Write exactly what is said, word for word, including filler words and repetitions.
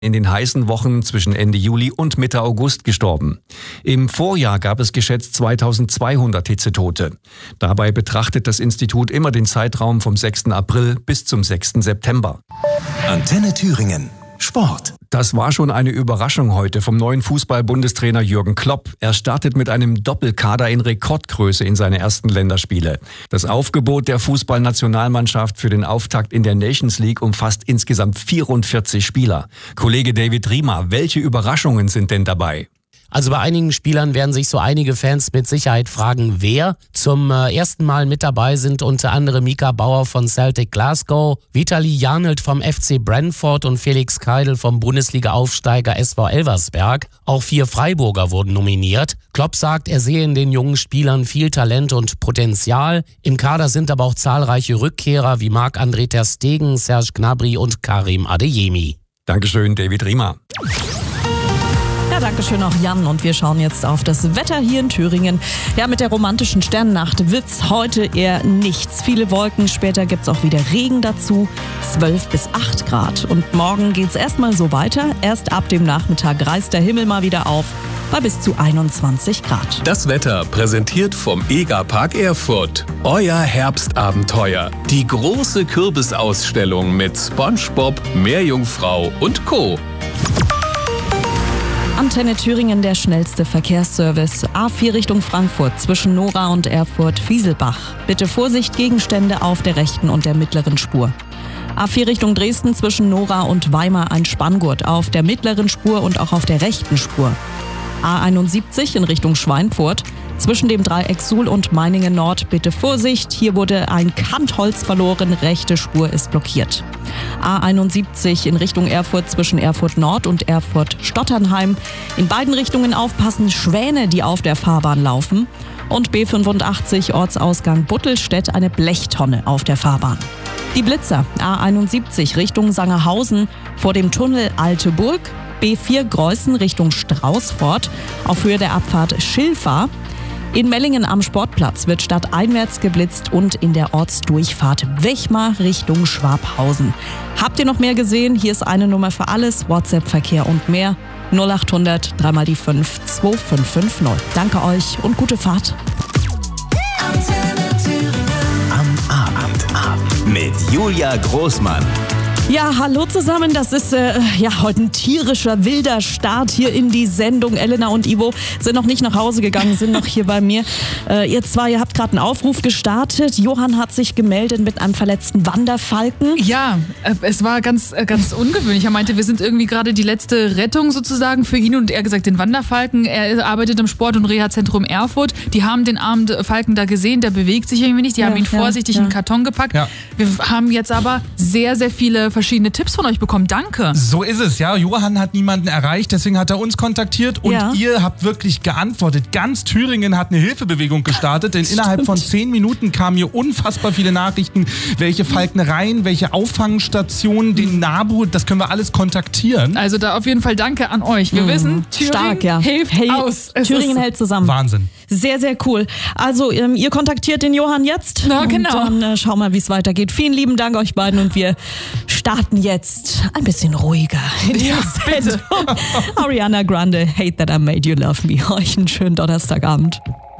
in den heißen Wochen zwischen Ende Juli und Mitte August gestorben. Im Vorjahr gab es geschätzt zweitausendzweihundert Hitzetote. Dabei betrachtet das Institut immer den Zeitraum vom sechsten April bis zum sechsten September. Antenne Thüringen. Sport. Das war schon eine Überraschung heute vom neuen Fußball-Bundestrainer Jürgen Klopp. Er startet mit einem Doppelkader in Rekordgröße in seine ersten Länderspiele. Das Aufgebot der Fußballnationalmannschaft für den Auftakt in der Nations League umfasst insgesamt vierundvierzig Spieler. Kollege David Riemer, welche Überraschungen sind denn dabei? Also bei einigen Spielern werden sich so einige Fans mit Sicherheit fragen, wer. Zum äh, ersten Mal mit dabei sind unter anderem Mika Bauer von Celtic Glasgow, Vitali Janelt vom F C Brentford und Felix Keidel vom Bundesliga-Aufsteiger S V Elversberg. Auch vier Freiburger wurden nominiert. Klopp sagt, er sehe in den jungen Spielern viel Talent und Potenzial. Im Kader sind aber auch zahlreiche Rückkehrer wie Marc-André ter Stegen, Serge Gnabry und Karim Adeyemi. Dankeschön, David Riemer. Ja, danke schön auch Jan, und wir schauen jetzt auf das Wetter hier in Thüringen. Ja, mit der romantischen Sternennacht wird's heute eher nichts. Viele Wolken, später gibt's auch wieder Regen dazu, zwölf bis acht Grad. Und morgen geht's erstmal so weiter. Erst ab dem Nachmittag reißt der Himmel mal wieder auf bei bis zu einundzwanzig Grad. Das Wetter präsentiert vom EGA-Park Erfurt. Euer Herbstabenteuer. Die große Kürbisausstellung mit SpongeBob, Meerjungfrau und Co. Antenne Thüringen, der schnellste Verkehrsservice. A vier Richtung Frankfurt zwischen Nora und Erfurt-Fieselbach. Bitte Vorsicht, Gegenstände auf der rechten und der mittleren Spur. A vier Richtung Dresden zwischen Nora und Weimar ein Spanngurt auf der mittleren Spur und auch auf der rechten Spur. A einundsiebzig in Richtung Schweinfurt. Zwischen dem Dreieck Suhl und Meiningen Nord bitte Vorsicht, hier wurde ein Kantholz verloren, rechte Spur ist blockiert. A einundsiebzig in Richtung Erfurt zwischen Erfurt Nord und Erfurt Stotternheim. In beiden Richtungen aufpassen, Schwäne, die auf der Fahrbahn laufen. Und B fünfundachtzig Ortsausgang Buttelstedt, eine Blechtonne auf der Fahrbahn. Die Blitzer, A einundsiebzig Richtung Sangerhausen vor dem Tunnel Alte Burg. B vier Greußen Richtung Straußfort auf Höhe der Abfahrt Schilfa. In Mellingen am Sportplatz wird stadteinwärts geblitzt und in der Ortsdurchfahrt Wechmar Richtung Schwabhausen. Habt ihr noch mehr gesehen? Hier ist eine Nummer für alles, WhatsApp-Verkehr und mehr. null achthundert drei mal die fünf zwei fünf fünf null. Danke euch und gute Fahrt. Am Abend mit Julia Großmann. Ja, hallo zusammen, das ist äh, ja heute ein tierischer, wilder Start hier in die Sendung. Elena und Ivo sind noch nicht nach Hause gegangen, sind noch hier bei mir. Äh, ihr zwei, ihr habt gerade einen Aufruf gestartet. Johann hat sich gemeldet mit einem verletzten Wanderfalken. Ja, äh, es war ganz, äh, ganz ungewöhnlich. Er meinte, wir sind irgendwie gerade die letzte Rettung sozusagen für ihn, und er hat gesagt, den Wanderfalken. Er arbeitet im Sport- und Reha-Zentrum Erfurt. Die haben den armen Falken da gesehen, der bewegt sich irgendwie nicht. Die ja, haben ihn ja, vorsichtig ja. in den Karton gepackt. Ja. Wir haben jetzt aber sehr, sehr viele verschiedene Tipps von euch bekommen. Danke. So ist es, ja. Johann hat niemanden erreicht, deswegen hat er uns kontaktiert und ja. ihr habt wirklich geantwortet. Ganz Thüringen hat eine Hilfebewegung gestartet, denn Stimmt. innerhalb von zehn Minuten kamen hier unfassbar viele Nachrichten, welche Falknereien, welche Auffangstationen, den NABU, das können wir alles kontaktieren. Also da auf jeden Fall danke an euch. Wir mhm. wissen, Thüringen Stark, ja. hilft hey, aus. Es Thüringen hält zusammen. Wahnsinn. Sehr, sehr cool. Also ähm, ihr kontaktiert den Johann jetzt. Na, genau. Und dann äh, schauen wir mal, wie es weitergeht. Vielen lieben Dank euch beiden, und wir starten jetzt ein bisschen ruhiger in die ja, Sendung. Ariana Grande, Hate That I Made You Love Me. Euch einen schönen Donnerstagabend.